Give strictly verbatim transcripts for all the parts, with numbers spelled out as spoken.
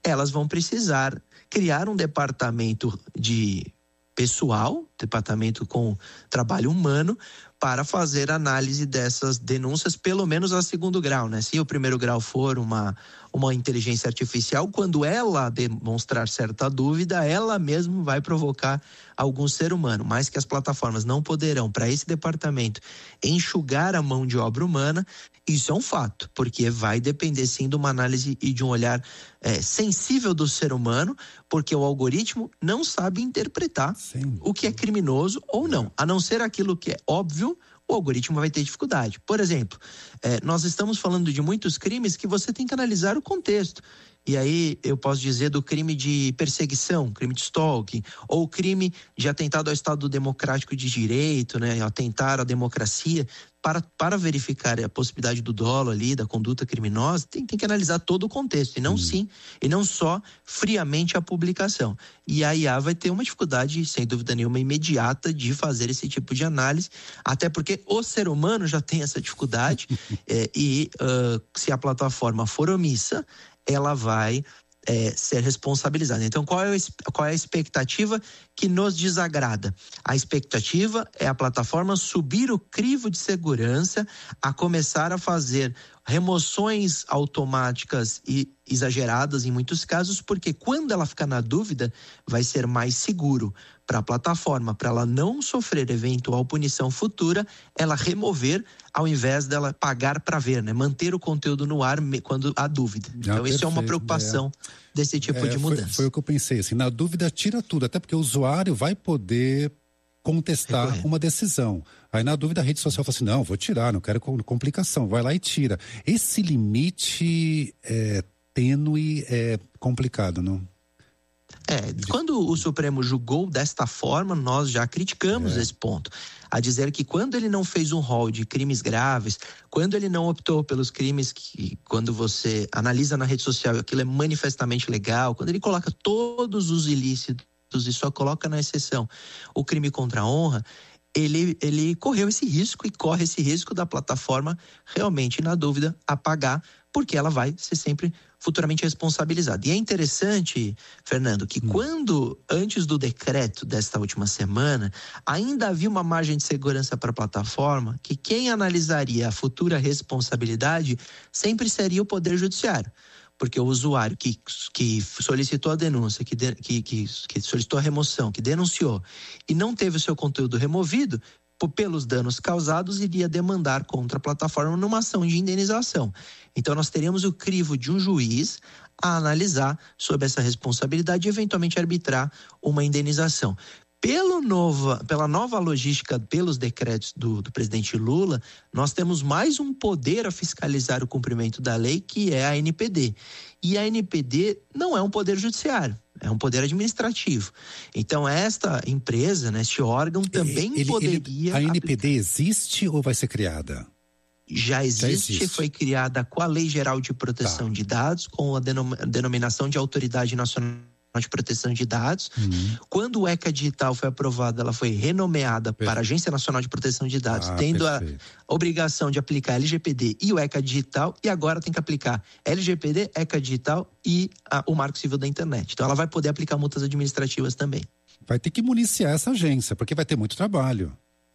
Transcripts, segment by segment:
elas vão precisar criar um departamento de pessoal, departamento com trabalho humano, para fazer análise dessas denúncias, pelo menos a segundo grau, né? Se o primeiro grau for uma, uma inteligência artificial, quando ela demonstrar certa dúvida, ela mesma vai provocar algum ser humano, mas que as plataformas não poderão, para esse departamento, enxugar a mão de obra humana, isso é um fato, porque vai depender sim de uma análise e de um olhar é, sensível do ser humano, porque o algoritmo não sabe interpretar sim. o que é criminoso ou não, a não ser aquilo que é óbvio, o algoritmo vai ter dificuldade. Por exemplo, eh, nós estamos falando de muitos crimes que você tem que analisar o contexto. E aí eu posso dizer do crime de perseguição, crime de stalking, ou crime de atentado ao Estado Democrático de Direito, né, atentar à democracia. Para, para verificar a possibilidade do dolo ali, da conduta criminosa, tem, tem que analisar todo o contexto, e não hum. sim, e não só friamente a publicação. E a I A vai ter uma dificuldade, sem dúvida nenhuma, imediata de fazer esse tipo de análise, até porque o ser humano já tem essa dificuldade, é, e uh, se a plataforma for omissa, ela vai é, ser responsabilizada. Então, qual é, o, qual é a expectativa que nos desagrada? A expectativa é a plataforma subir o crivo de segurança, a começar a fazer remoções automáticas e exageradas em muitos casos, porque quando ela ficar na dúvida, vai ser mais seguro para a plataforma, para ela não sofrer eventual punição futura, ela remover ao invés dela pagar para ver, né? Manter o conteúdo no ar quando há dúvida. Ah, então perfeito, isso é uma preocupação é. desse tipo é, de mudança. Foi, foi o que eu pensei, assim, na dúvida tira tudo, até porque o usuário vai poder contestar Recorrer. uma decisão. Aí na dúvida a rede social fala assim, não, vou tirar, não quero complicação, vai lá e tira. Esse limite é tênue, é complicado, não? É, quando o Supremo julgou desta forma, nós já criticamos é. esse ponto. A dizer que quando ele não fez um rol de crimes graves, quando ele não optou pelos crimes que, quando você analisa na rede social, aquilo é manifestamente legal, quando ele coloca todos os ilícitos e só coloca na exceção o crime contra a honra, ele, ele correu esse risco e corre esse risco da plataforma realmente, na dúvida, apagar, porque ela vai ser sempre futuramente responsabilizada. E é interessante, Fernando, que hum. quando, antes do decreto desta última semana, ainda havia uma margem de segurança para a plataforma, que quem analisaria a futura responsabilidade sempre seria o Poder Judiciário. Porque o usuário que, que solicitou a denúncia, que, de, que, que, que solicitou a remoção, que denunciou e não teve o seu conteúdo removido, pelos danos causados, iria demandar contra a plataforma numa ação de indenização. Então, nós teríamos o crivo de um juiz a analisar sobre essa responsabilidade e, eventualmente, arbitrar uma indenização. Pelo nova, pela nova logística, pelos decretos do, do presidente Lula, nós temos mais um poder a fiscalizar o cumprimento da lei, que é a A N P D. E a A N P D não é um poder judiciário, é um poder administrativo. Então, esta empresa, né, este órgão, também ele, poderia... Ele, a A N P D aplicar. Existe ou vai ser criada? Já existe, Já existe, foi criada com a Lei Geral de Proteção tá. de Dados, com a denominação de Autoridade Nacional de Proteção de Dados. Uhum. Quando o ECA Digital foi aprovado, ela foi renomeada perfeito. para a Agência Nacional de Proteção de Dados, ah, tendo perfeito. a obrigação de aplicar L G P D e o ECA Digital, e agora tem que aplicar L G P D, ECA Digital e a, o Marco Civil da Internet. Então ela vai poder aplicar multas administrativas também. Vai ter que municiar essa agência, porque vai ter muito trabalho.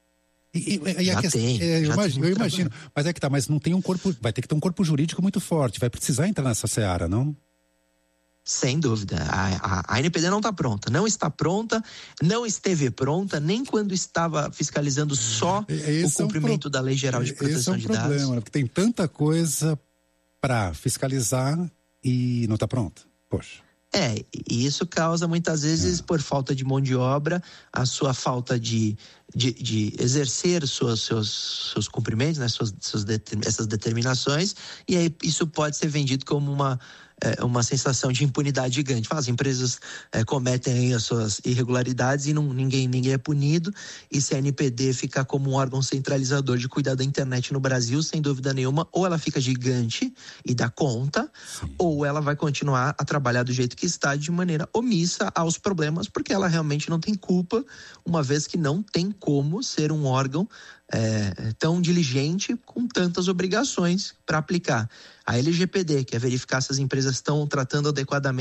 E, e, e já a questão, tem, é, eu já imagino, tem eu imagino. Mas é que tá, mas não tem um corpo, vai ter que ter um corpo jurídico muito forte, vai precisar entrar nessa seara, não? Sem dúvida, a, a, a A N P D não está pronta, não está pronta, não esteve pronta, nem quando estava fiscalizando só esse o cumprimento é um pro... da Lei Geral de Proteção de Dados. Esse é um problema, né? Porque tem tanta coisa para fiscalizar e não está pronta, poxa. É, e isso causa muitas vezes, é. por falta de mão de obra, a sua falta de, de, de exercer suas, seus, seus cumprimentos, né, suas, suas determ, essas determinações, e aí isso pode ser vendido como uma, é, uma sensação de impunidade gigante. As empresas é, cometem aí as suas irregularidades e não, ninguém, ninguém é punido, e se a A N P D ficar como um órgão centralizador de cuidar da internet no Brasil, sem dúvida nenhuma, ou ela fica gigante e dá conta, Sim. ou ela vai continuar a trabalhar do jeito que está, de maneira omissa aos problemas, porque ela realmente não tem culpa, uma vez que não tem como ser um órgão é, tão diligente com tantas obrigações para aplicar. A L G P D, que é verificar se as empresas estão tratando adequadamente